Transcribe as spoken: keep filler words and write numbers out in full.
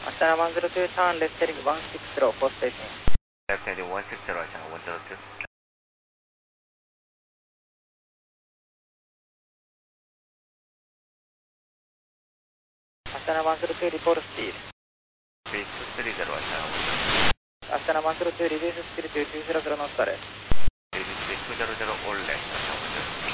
Astana one zero two, turn left heading one six zero, four station. Left heading one six zero, Astana one zero two. Astana one zero two, report speed. Speed two three zero, Astana one zero two. Astana one zero two, reduce speed to two zero zero knots left. Reduce speed two zero zero, all left, Astana one zero two.